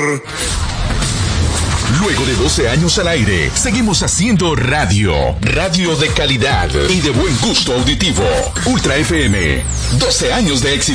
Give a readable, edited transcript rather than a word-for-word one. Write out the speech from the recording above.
Luego de 12 años al aire, seguimos haciendo radio de calidad y de buen gusto auditivo. Ultra FM, 12 años de éxito.